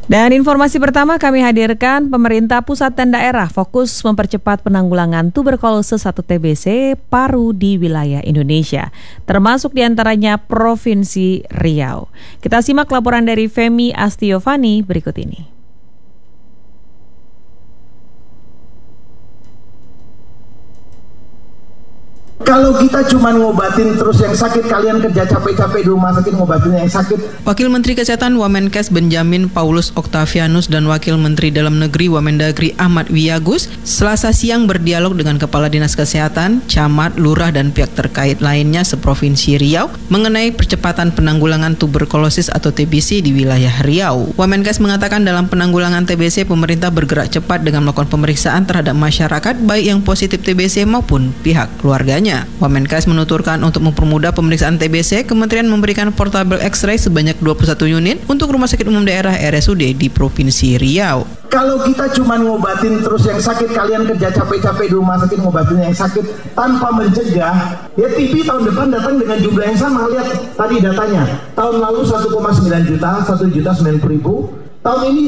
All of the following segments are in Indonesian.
Dan informasi pertama kami hadirkan, pemerintah pusat dan daerah fokus mempercepat penanggulangan tuberkulosis atau TBC paru di wilayah Indonesia, termasuk diantaranya Provinsi Riau. Kita simak laporan dari Femi Astiovani berikut ini. Kalau kita cuma ngobatin terus yang sakit, kalian kerja capek-capek di rumah sakit ngobatin yang sakit. Wakil Menteri Kesehatan Wamenkes Benjamin Paulus Octavianus dan Wakil Menteri Dalam Negeri Wamendagri Ahmad Wiyagus Selasa siang berdialog dengan Kepala Dinas Kesehatan, Camat, Lurah dan pihak terkait lainnya seprovinsi Riau mengenai percepatan penanggulangan tuberkulosis atau TBC di wilayah Riau. Wamenkes mengatakan dalam penanggulangan TBC pemerintah bergerak cepat dengan melakukan pemeriksaan terhadap masyarakat baik yang positif TBC maupun pihak keluarganya. Wamenkes menuturkan untuk mempermudah pemeriksaan TBC, Kementerian memberikan portable X-ray sebanyak 21 unit untuk Rumah Sakit Umum Daerah RSUD di Provinsi Riau. Kalau kita cuma ngobatin terus yang sakit, kalian kerja capek-capek di rumah sakit ngobatin yang sakit tanpa mencegah, ya TB tahun depan datang dengan jumlah yang sama. Lihat tadi datanya, tahun lalu 1,9 juta, 1.090.000, tahun ini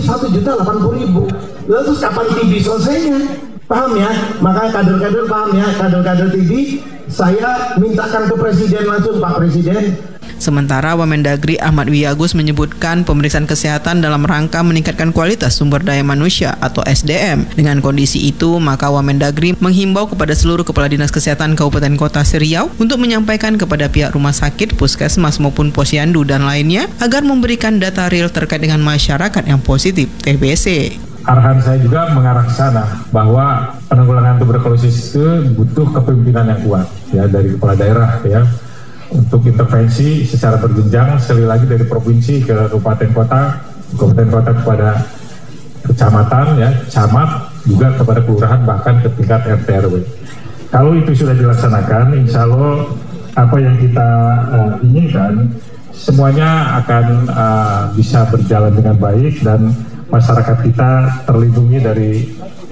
1.080.000. Lalu terus kapan TB selesainya? Paham ya? Maka kader-kader paham ya, kader-kader TV, saya mintakan ke Presiden langsung, Pak Presiden. Sementara Wamendagri Ahmad Wiyagus menyebutkan pemeriksaan kesehatan dalam rangka meningkatkan kualitas sumber daya manusia atau SDM. Dengan kondisi itu, maka Wamendagri menghimbau kepada seluruh Kepala Dinas Kesehatan Kabupaten Kota Riau untuk menyampaikan kepada pihak rumah sakit, puskesmas maupun posyandu dan lainnya agar memberikan data real terkait dengan masyarakat yang positif TBC. Arahan saya juga mengarah ke sana bahwa penanggulangan tuberkulosis itu butuh kepemimpinan yang kuat ya dari kepala daerah ya untuk intervensi secara berjenjang, sekali lagi dari provinsi ke kabupaten kota kepada kecamatan ya, camat, juga kepada kelurahan bahkan ke tingkat RT RW. Kalau itu sudah dilaksanakan, insya Allah apa yang kita inginkan semuanya akan bisa berjalan dengan baik dan masyarakat kita terlindungi dari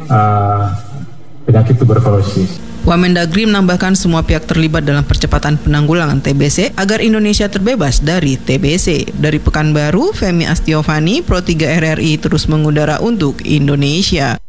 penyakit tuberkulosis. Wamendagri menambahkan semua pihak terlibat dalam percepatan penanggulangan TBC agar Indonesia terbebas dari TBC. Dari Pekanbaru, Femi Astiovani, Pro 3 RRI terus mengudara untuk Indonesia.